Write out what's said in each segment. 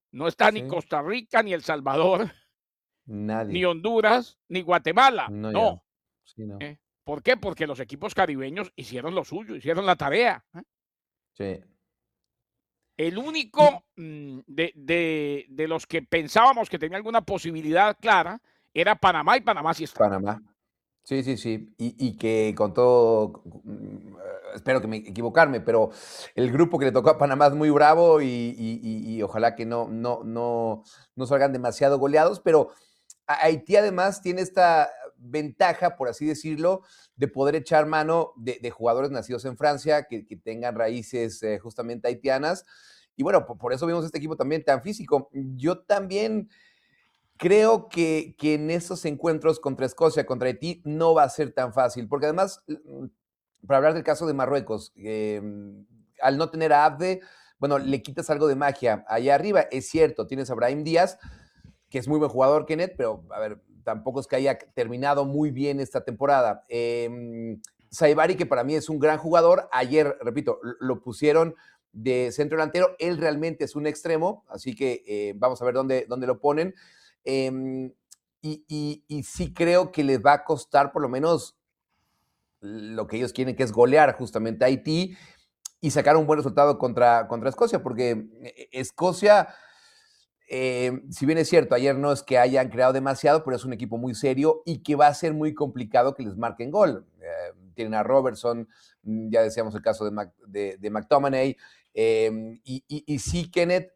No está ni Sí, Costa Rica, ni El Salvador, ni nadie. Honduras, ni Guatemala. No, ya. No. Sí, no. ¿Por qué? Porque los equipos caribeños hicieron lo suyo, hicieron la tarea. Sí. El Y único de los que pensábamos que tenía alguna posibilidad clara era Panamá, y Panamá sí está. Panamá. Sí, sí, sí. Y que con todo, espero que me equivocarme, pero el grupo que le tocó a Panamá es muy bravo y ojalá que no salgan demasiado goleados, pero Haití además tiene esta ventaja, por así decirlo, de poder echar mano de jugadores nacidos en Francia, que tengan raíces justamente haitianas. Y bueno, por eso vimos este equipo también tan físico. Yo también creo que en esos encuentros contra Escocia, contra Haití, no va a ser tan fácil, porque además, para hablar del caso de Marruecos, al no tener a Abde, bueno, le quitas algo de magia allá arriba. Es cierto, tienes a Brahim Díaz, que es muy buen jugador, Kenneth, pero a ver, tampoco es que haya terminado muy bien esta temporada. Saibari, que para mí es un gran jugador, ayer, repito, lo pusieron de centro delantero, él realmente es un extremo, así que vamos a ver dónde lo ponen. Eh, y sí creo que les va a costar por lo menos lo que ellos quieren, que es golear justamente a Haití y sacar un buen resultado contra Escocia, porque Escocia, si bien es cierto, ayer no es que hayan creado demasiado, pero es un equipo muy serio y que va a ser muy complicado que les marquen gol. Tienen a Robertson, ya decíamos el caso de McTominay, y sí, Kenneth,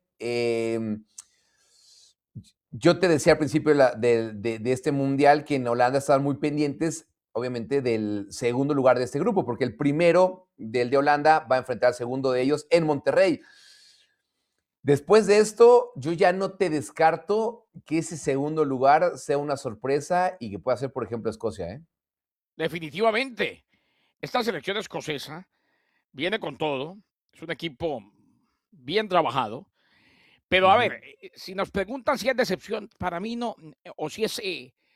yo te decía al principio de este mundial que en Holanda estaban muy pendientes, obviamente, del segundo lugar de este grupo, porque el primero del de Holanda va a enfrentar al segundo de ellos en Monterrey. Después de esto, yo ya no te descarto que ese segundo lugar sea una sorpresa y que pueda ser, por ejemplo, Escocia, ¿eh? Definitivamente. Esta selección escocesa viene con todo. Es un equipo bien trabajado. Pero a ver, Ujú. si nos preguntan si es decepción, para mí no, o si es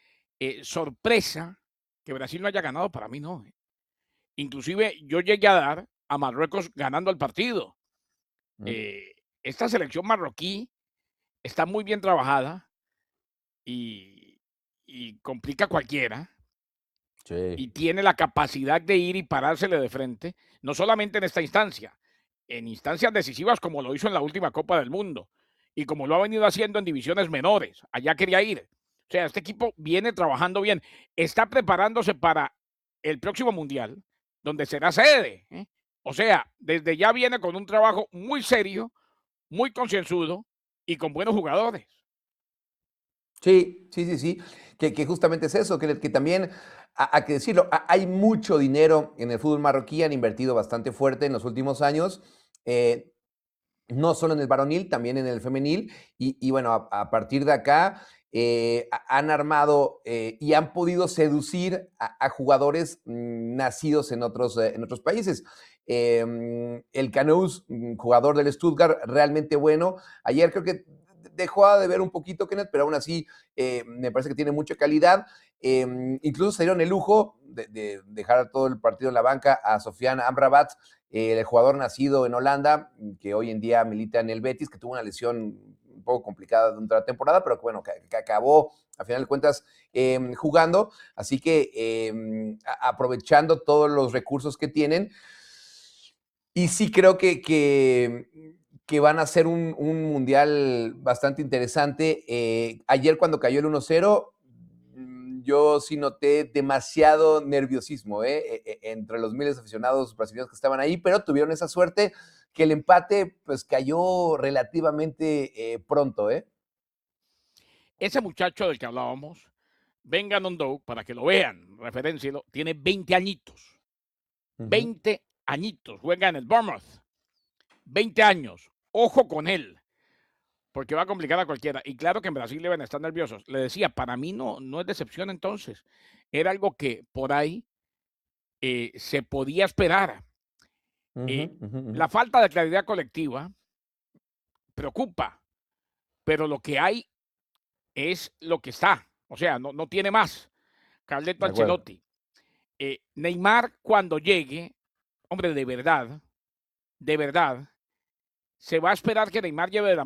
sorpresa que Brasil no haya ganado, para mí no. Inclusive yo llegué a dar a Marruecos ganando el partido. Mm. Eh, Esta selección marroquí está muy bien trabajada y, y complica a cualquiera, y Sí. tiene la capacidad de ir y parársele de frente, no solamente en esta instancia, en instancias decisivas como lo hizo en la última Copa del Mundo y como lo ha venido haciendo en divisiones menores. Allá quería ir. O sea, este equipo viene trabajando bien, está preparándose para el próximo Mundial, donde será sede, ¿eh? O sea, desde ya viene con un trabajo muy serio, muy concienzudo y con buenos jugadores. Sí, sí, sí, sí, que justamente es eso, que también, hay que decirlo, hay mucho dinero en el fútbol marroquí, han invertido bastante fuerte en los últimos años, eh, no solo en el varonil, también en el femenil, y bueno, a partir de acá han armado y han podido seducir a jugadores nacidos en otros países. El Canous, jugador del Stuttgart, realmente bueno. Ayer creo que dejó de ver un poquito, Kenneth, pero aún así me parece que tiene mucha calidad. Incluso se dieron el lujo de dejar todo el partido en la banca a Sofiane Amrabat, el jugador nacido en Holanda, que hoy en día milita en el Betis, que tuvo una lesión un poco complicada durante la temporada, pero que bueno, que acabó a final de cuentas jugando. Así que aprovechando todos los recursos que tienen. Y sí creo que van a ser un mundial bastante interesante. Ayer cuando cayó el 1-0, yo sí noté demasiado nerviosismo entre los miles de aficionados brasileños que estaban ahí, pero tuvieron esa suerte que el empate pues cayó relativamente pronto, ¿eh? Ese muchacho del que hablábamos, Ben Ganondou, para que lo vean, referéncielo, tiene 20 añitos. Ujú. 20 añitos. Juega en el Bournemouth. 20 años. Ojo con él, porque va a complicar a cualquiera. Y claro que en Brasil deben estar nerviosos. Le decía, para mí no es decepción entonces. Era algo que por ahí se podía esperar. Ujú, Eh, ujú, ujú. la falta de claridad colectiva preocupa, pero lo que hay es lo que está. O sea, no tiene más. Carleto De acuerdo. Ancelotti. Neymar, cuando llegue, hombre, de verdad, se va a esperar que Neymar lleve de la